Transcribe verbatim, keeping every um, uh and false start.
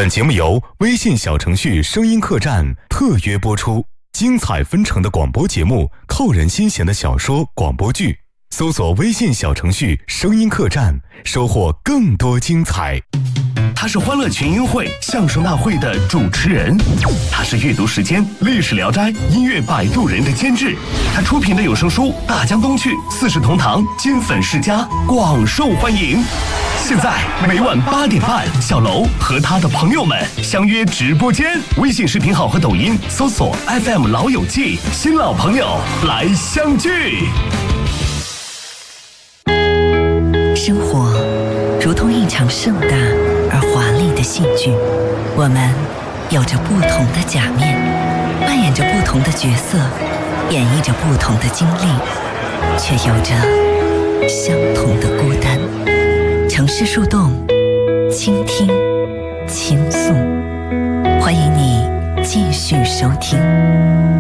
本节目由微信小程序声音客栈特约播出，精彩纷呈的广播节目，扣人心弦的小说广播剧，搜索微信小程序声音客栈，收获更多精彩。 他是欢乐群英会相声大会的主持人，他是阅读时间历史聊斋音乐摆渡人的监制，他出品的有声书《大江东去》四世同堂金粉世家广受欢迎。现在每晚八点半，小楼和他的朋友们相约直播间，微信视频号和抖音搜索 F M 老友记，新老朋友来相聚。 生活如同一场盛大而华丽的戏剧，我们有着不同的假面，扮演着不同的角色，演绎着不同的经历，却有着相同的孤单。城市树洞，倾听，倾诉，欢迎你继续收听。